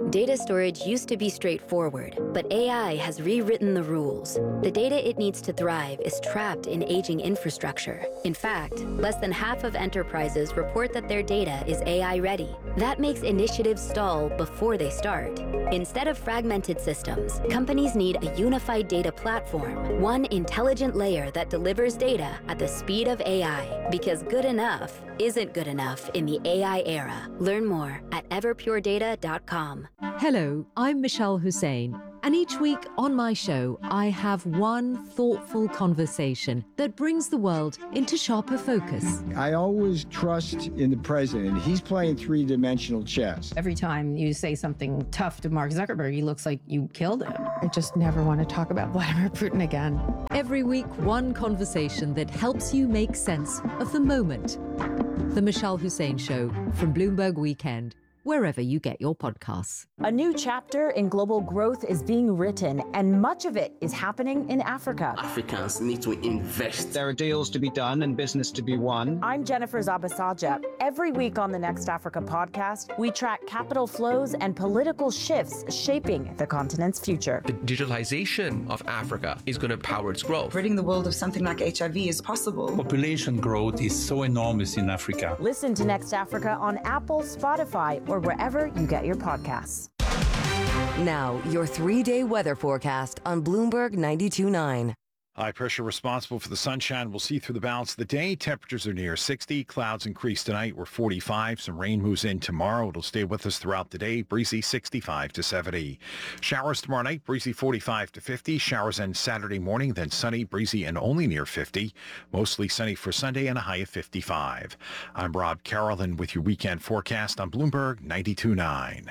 Data storage used to be straightforward, but AI has rewritten the rules. The data it needs to thrive is trapped in aging infrastructure. In fact, less than half of enterprises report that their data is AI ready. That makes initiatives stall before they start. Instead of fragmented systems, companies need a unified data platform, one intelligent layer that delivers data at the speed of AI, because good enough isn't good enough in the AI era. Learn more at everpuredata.com. Hello, I'm Michelle Hussein, and each week on my show, I have one thoughtful conversation that brings the world into sharper focus. I always trust in the president. He's playing three-dimensional chess. Every time you say something tough to Mark Zuckerberg, he looks like you killed him. I just never want to talk about Vladimir Putin again. Every week, one conversation that helps you make sense of the moment. The Michelle Hussein Show from Bloomberg Weekend, wherever you get your podcasts. A new chapter in global growth is being written, and much of it is happening in Africa. Africans need to invest. There are deals to be done and business to be won. I'm Jennifer Zabasaja. Every week on the Next Africa podcast, we track capital flows and political shifts shaping the continent's future. The digitalization of Africa is going to power its growth. Ridding the world of something like HIV is possible. Population growth is so enormous in Africa. Listen to Next Africa on Apple, Spotify, or wherever you get your podcasts. Now, your 3-day weather forecast on Bloomberg 92.9. High pressure responsible for the sunshine. We'll see through the balance of the day. Temperatures are near 60. Clouds increase tonight. We're 45. Some rain moves in tomorrow. It'll stay with us throughout the day. Breezy 65 to 70. Showers tomorrow night. Breezy 45 to 50. Showers end Saturday morning. Then sunny, breezy, and only near 50. Mostly sunny for Sunday and a high of 55. I'm Rob Carolyn with your weekend forecast on Bloomberg 92.9.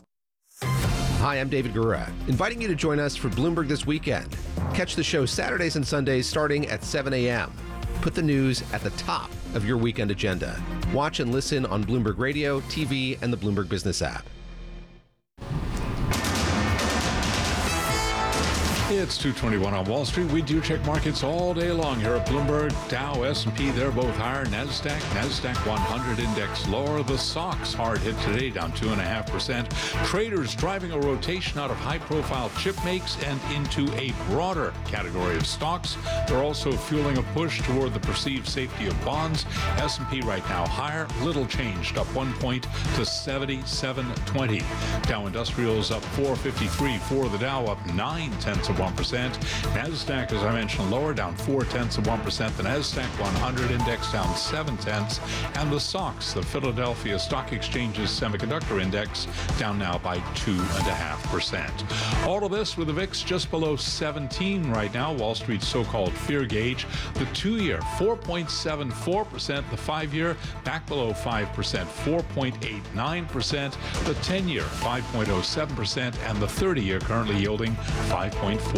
Hi, I'm David Gura, inviting you to join us for Bloomberg This Weekend. Catch the show Saturdays and Sundays starting at 7 a.m. Put the news at the top of your weekend agenda. Watch and listen on Bloomberg Radio, TV, and the Bloomberg Business app. It's 2:21 on Wall Street. We do check markets all day long here at Bloomberg. Dow, S&P, they're both higher. NASDAQ 100 index lower. The SOX hard hit today, down 2.5%. Traders driving a rotation out of high-profile chip makes and into a broader category of stocks. They're also fueling a push toward the perceived safety of bonds. S&P right now higher, little changed, up 1 point to 7720. Dow Industrials up 453 for the Dow, up 0.9%. NASDAQ, as I mentioned, lower, down 0.4%. The NASDAQ 100 index down 0.7, and the SOX, the Philadelphia Stock Exchange's semiconductor index, down now by 2.5%. All of this with the VIX just below 17 right now. Wall Street's so-called fear gauge. The 2-year 4.74%. The 5-year back below 5%, 4.89%. The 10-year 5.07%, and the 30-year currently yielding 5.41%.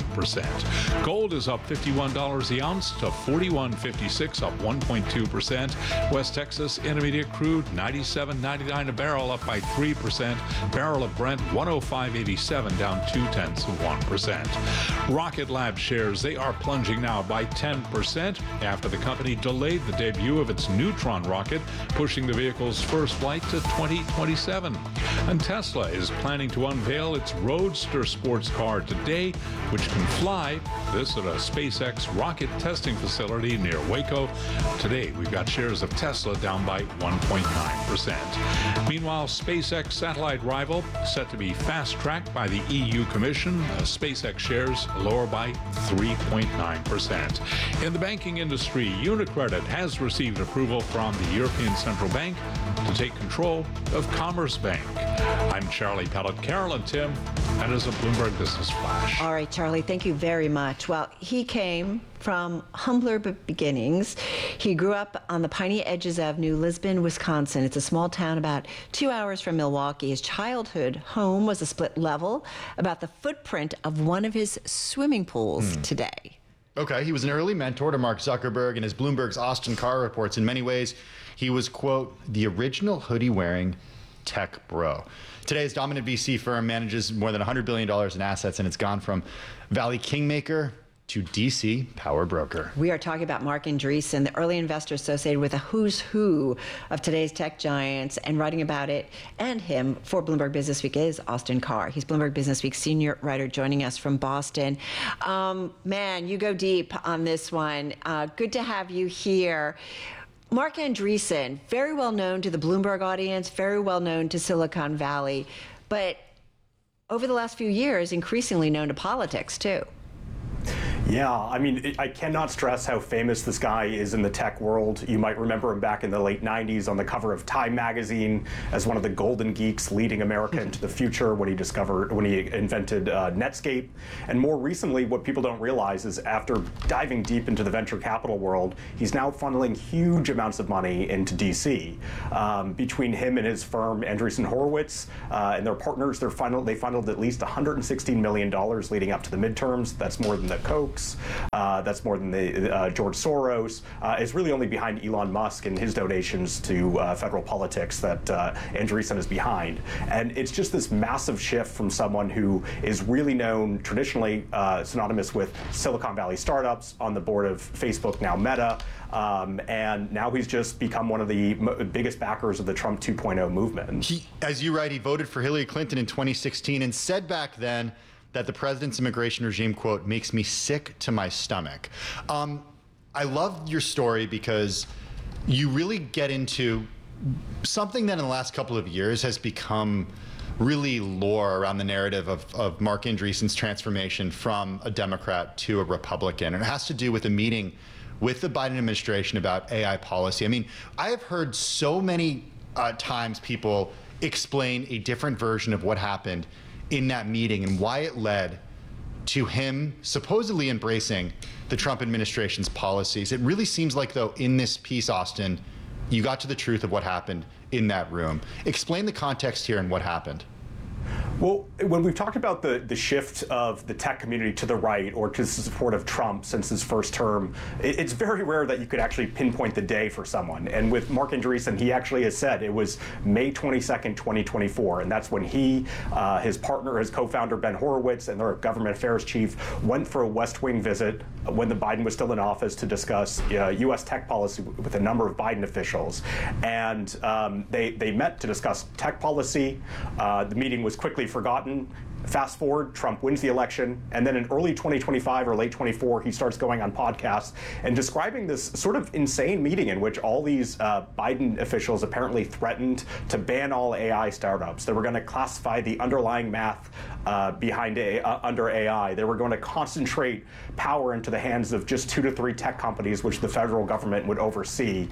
Gold is up $51 the ounce to $41.56, up 1.2%. West Texas Intermediate crude $97.99 a barrel, up by 3%. Barrel of Brent $105.87, down 0.2%. Rocket Lab shares, they are plunging now by 10% after the company delayed the debut of its Neutron rocket, pushing the vehicle's first flight to 2027. And Tesla is planning to unveil its Roadster sports car today, which can fly. This at a SpaceX rocket testing facility near Waco. Today, we've got shares of Tesla down by 1.9%. Meanwhile, SpaceX satellite rival set to be fast-tracked by the EU Commission. SpaceX shares lower by 3.9%. In the banking industry, UniCredit has received approval from the European Central Bank to take control of Commerce Bank. I'm Charlie Pellet. Carolyn Tim, that is a Bloomberg Business Flash. All right, Charlie, thank you very much. Well, he came from humbler beginnings. He grew up on the piney edges of New Lisbon, Wisconsin. It's a small town about 2 hours from Milwaukee. His childhood home was a split level, about the footprint of one of his swimming pools today. Okay, he was an early mentor to Mark Zuckerberg, and as Bloomberg's Austin Carr reports, in many ways, he was, quote, the original hoodie-wearing tech bro. Today's dominant VC firm manages more than $100 billion in assets, and it's gone from Valley Kingmaker to DC Power Broker. We are talking about Marc Andreessen, the early investor associated with a who's who of today's tech giants, and writing about it and him for Bloomberg Businessweek is Austin Carr. He's Bloomberg Businessweek senior writer joining us from Boston. Man, you go deep on this one. Good to have you here. Marc Andreessen, very well known to the Bloomberg audience, very well known to Silicon Valley, but over the last few years, increasingly known to politics too. Yeah, I mean, I cannot stress how famous this guy is in the tech world. You might remember him back in the late 90s on the cover of Time magazine as one of the golden geeks leading America into the future when he invented Netscape. And more recently, what people don't realize is after diving deep into the venture capital world, he's now funneling huge amounts of money into DC. Between him and his firm, Andreessen Horowitz, and their partners, they funneled at least $116 million leading up to the midterms. That's more than the Koch. That's more than the George Soros. It's really only behind Elon Musk and his donations to federal politics that Andreessen is behind. And it's just this massive shift from someone who is really known traditionally synonymous with Silicon Valley startups, on the board of Facebook, now Meta. And now he's just become one of the biggest backers of the Trump 2.0 movement. As you write, he voted for Hillary Clinton in 2016 and said back then that the president's immigration regime, quote, makes me sick to my stomach. I love your story because you really get into something that in the last couple of years has become really lore around the narrative of Marc Andreessen's transformation from a Democrat to a Republican. And it has to do with a meeting with the Biden administration about AI policy. I mean, I have heard so many times people explain a different version of what happened in that meeting and why it led to him supposedly embracing the Trump administration's policies. It really seems like, though, in this piece, Austin, you got to the truth of what happened in that room. Explain the context here and what happened. Well, when we've talked about the shift of the tech community to the right or to the support of Trump since his first term, it's very rare that you could actually pinpoint the day for someone. And with Marc Andreessen, he actually has said it was May 22nd, 2024. And that's when he, his partner, his co-founder, Ben Horowitz, and their government affairs chief went for a West Wing visit when the Biden was still in office to discuss U.S. tech policy with a number of Biden officials. And they met to discuss tech policy. The meeting was quickly forgotten. Fast forward, Trump wins the election, and then in early 2025 or late 24, he starts going on podcasts and describing this sort of insane meeting in which all these Biden officials apparently threatened to ban all AI startups. They were going to classify the underlying math behind under AI. They were going to concentrate power into the hands of just 2 to 3 tech companies, which the federal government would oversee.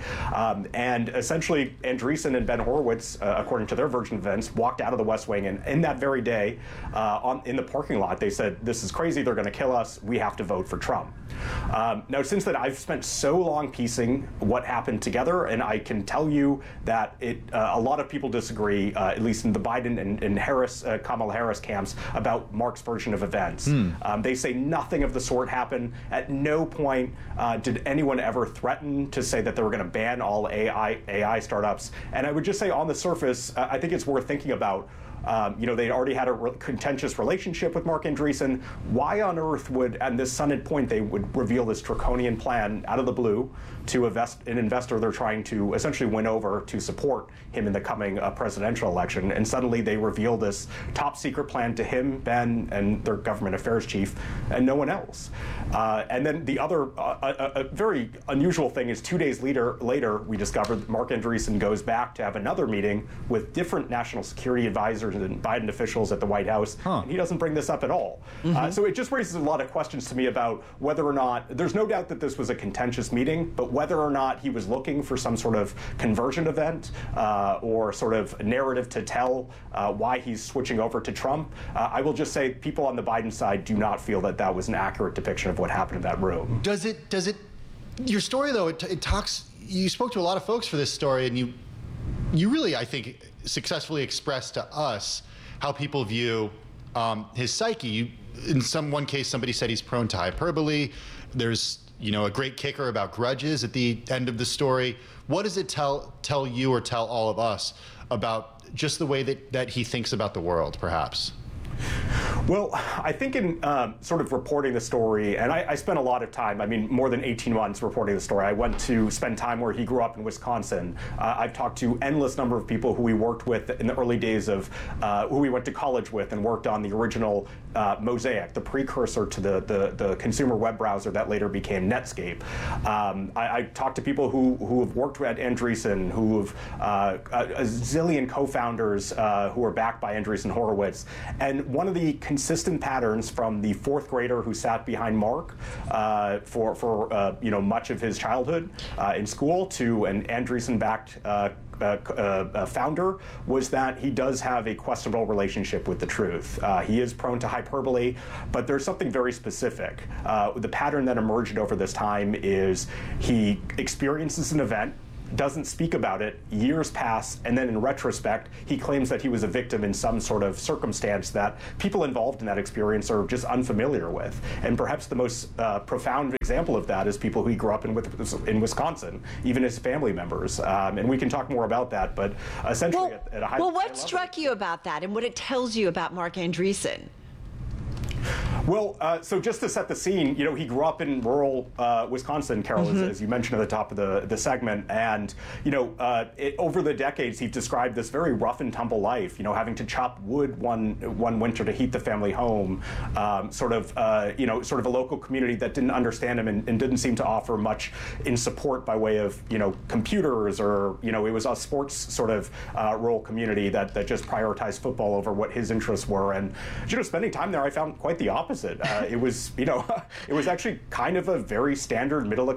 And essentially, Andreessen and Ben Horowitz, according to their version of events, walked out of the West Wing, and in that very day, in the parking lot, they said, "This is crazy. They're going to kill us. We have to vote for Trump." Now, since then, I've spent so long piecing what happened together, and I can tell you that a lot of people disagree, at least in the Biden and Harris, Kamala Harris camps, about Mark's version of events. They say nothing of the sort happened. At no point did anyone ever threaten to say that they were going to ban all AI startups. And I would just say, on the surface, I think it's worth thinking about. They'd already had a contentious relationship with Marc Andreessen. Why on earth would, at this sudden point, they would reveal this draconian plan out of the blue to an investor they're trying to essentially win over to support him in the coming presidential election? And suddenly they reveal this top secret plan to him, Ben, and their government affairs chief, and no one else. And then the other very unusual thing is 2 days later, we discovered that Marc Andreessen goes back to have another meeting with different national security advisors and Biden officials at the White House, and he doesn't bring this up at all. So it just raises a lot of questions to me about whether or not, there's no doubt that this was a contentious meeting, but whether or not he was looking for some sort of conversion event or sort of narrative to tell why he's switching over to Trump. I will just say people on the Biden side do not feel that that was an accurate depiction of what happened in that room. Does it, your story though, it talks, you spoke to a lot of folks for this story, and you really, I think, successfully expressed to us how people view his psyche. In one case, somebody said he's prone to hyperbole. There's a great kicker about grudges at the end of the story. What does it tell you or tell all of us about just the way that he thinks about the world, perhaps? Well, I think in sort of reporting the story, and I spent a lot of time, I mean, more than 18 months reporting the story. I went to spend time where he grew up in Wisconsin. I've talked to endless number of people who we worked with in the early days of, who we went to college with and worked on the original Mosaic, the precursor to the consumer web browser that later became Netscape. I talked to people who have worked at Andreessen, who have a zillion co-founders who are backed by Andreessen Horowitz. And one of the consistent patterns from the fourth grader who sat behind Mark for much of his childhood in school to an Andreessen-backed founder was that he does have a questionable relationship with the truth. He is prone to hyperbole, but there's something very specific. The pattern that emerged over this time is he experiences an event, doesn't speak about it, years pass, and then in retrospect, he claims that he was a victim in some sort of circumstance that people involved in that experience are just unfamiliar with. And perhaps the most profound example of that is people who he grew up in Wisconsin, even his family members. And we can talk more about that, but essentially at a high level. Well, what struck you about that and what it tells you about Mark Andreessen? Well, so just to set the scene, he grew up in rural Wisconsin, Carol, as you mentioned at the top of the segment. And, over the decades, he described this very rough and tumble life, having to chop wood one winter to heat the family home, sort of a local community that didn't understand him and didn't seem to offer much in support by way of, computers or, it was a sports sort of rural community that just prioritized football over what his interests were. And, spending time there, I found quite the opposite. It was, it was actually kind of a very standard middle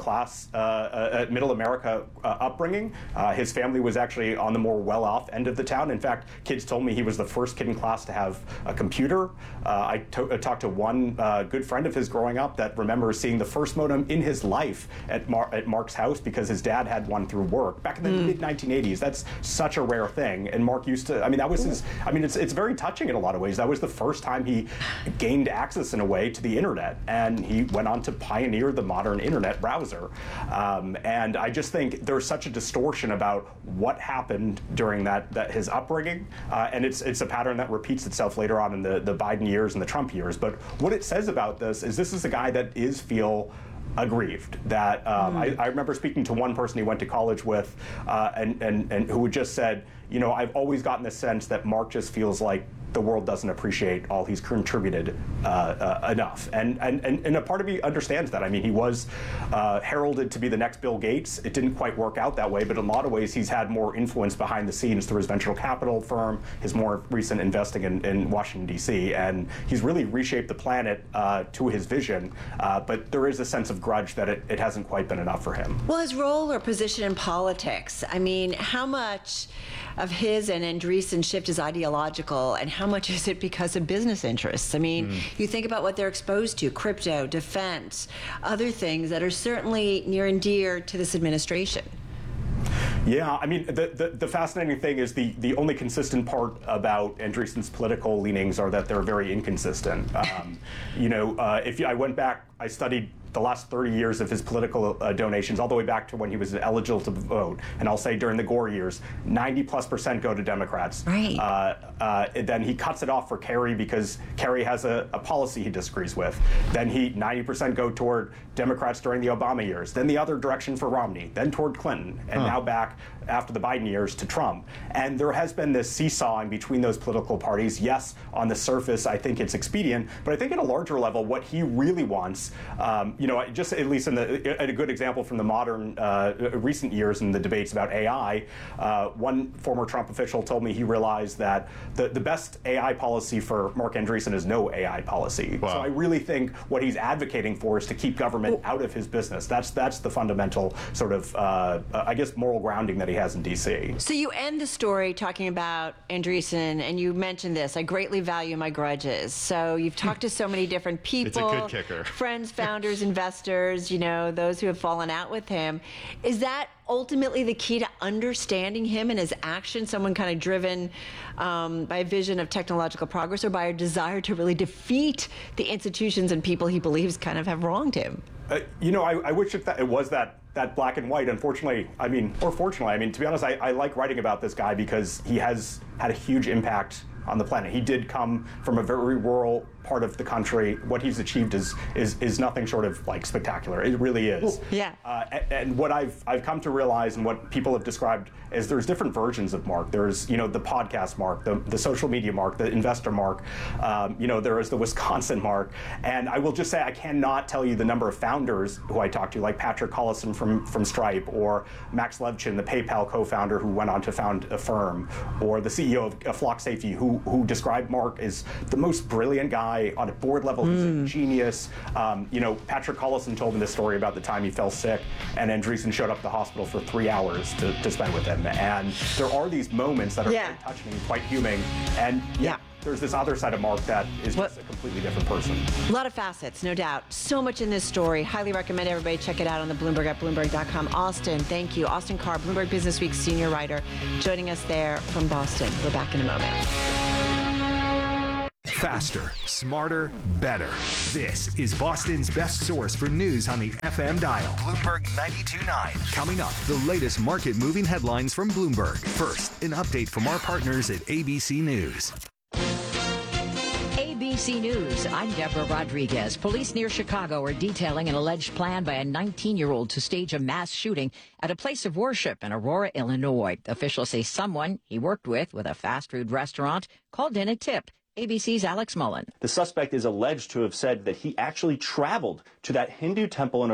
America upbringing. His family was actually on the more well-off end of the town. In fact, kids told me he was the first kid in class to have a computer. I talked to one good friend of his growing up that remembers seeing the first modem in his life at Mark's house because his dad had one through work back in the mid-1980s. That's such a rare thing. And Mark used to, that was his, it's very touching in a lot of ways. That was the first time he gained access in a way to the internet, and he went on to pioneer the modern internet browser. And I just think there's such a distortion about what happened during that his upbringing, and it's a pattern that repeats itself later on in the Biden years and the Trump years. But what it says about this is a guy that feel aggrieved. That I remember speaking to one person he went to college with, and who had just said, I've always gotten the sense that Mark just feels like the world doesn't appreciate all he's contributed enough. And a part of me understands that. He was heralded to be the next Bill Gates. It didn't quite work out that way, but in a lot of ways he's had more influence behind the scenes through his venture capital firm, his more recent investing in Washington, D.C., and he's really reshaped the planet to his vision, but there is a sense of grudge that it hasn't quite been enough for him. Well, his role or position in politics, how much of his and Andreessen shift is ideological, and how much is it because of business interests? You think about what they're exposed to, crypto, defense, other things that are certainly near and dear to this administration. Yeah, the fascinating thing is the only consistent part about Andreessen's political leanings are that they're very inconsistent. If I went back, I studied the last 30 years of his political donations, all the way back to when he was eligible to vote. And I'll say during the Gore years, 90+% go to Democrats. Right. Then he cuts it off for Kerry because Kerry has a policy he disagrees with. Then 90% go toward Democrats during the Obama years. Then the other direction for Romney. Then toward Clinton. And now back after the Biden years to Trump. And there has been this seesawing between those political parties. Yes, on the surface, I think it's expedient, but I think at a larger level, what he really wants, just at least a good example from the modern recent years in the debates about AI, one former Trump official told me he realized that the best AI policy for Mark Andreessen is no AI policy. Wow. So I really think what he's advocating for is to keep government out of his business. That's the fundamental sort of, moral grounding that he has in D.C. So you end the story talking about Andreessen, and you mentioned this, I greatly value my grudges. So you've talked to so many different people. It's a good kicker. Friends, founders, investors, those who have fallen out with him. Is that ultimately the key to understanding him and his actions, someone kind of driven by a vision of technological progress or by a desire to really defeat the institutions and people he believes kind of have wronged him? I wish it was that black and white. Unfortunately, or fortunately, to be honest, I like writing about this guy because he has had a huge impact on the planet. He did come from a very rural part of the country, what he's achieved is nothing short of like spectacular. It really is. Yeah. And what I've come to realize, and what people have described, is there's different versions of Mark. There's the podcast Mark, the social media Mark, the investor Mark. There is the Wisconsin Mark. And I will just say I cannot tell you the number of founders who I talked to, like Patrick Collison from Stripe, or Max Levchin, the PayPal co-founder who went on to found Affirm, or the CEO of Flock Safety, who described Mark as the most brilliant guy on a board level. He's a genius. Patrick Collison told me this story about the time he fell sick, and Andreessen showed up at the hospital for 3 hours to spend with him. And there are these moments that are quite touching and quite human. And there's this other side of Mark that is just a completely different person. A lot of facets, no doubt. So much in this story. Highly recommend everybody check it out on the Bloomberg at Bloomberg.com. Austin, thank you. Austin Carr, Bloomberg Business Week senior writer, joining us there from Boston. We're back in a moment. Faster, smarter, better. This is Boston's best source for news on the FM dial. Bloomberg 92.9. Coming up, the latest market-moving headlines from Bloomberg. First, an update from our partners at ABC News. ABC News, I'm Deborah Rodriguez. Police near Chicago are detailing an alleged plan by a 19-year-old to stage a mass shooting at a place of worship in Aurora, Illinois. Officials say someone he worked with a fast food restaurant called in a tip. ABC's Alex Mullen. The suspect is alleged to have said that he actually traveled to that Hindu temple in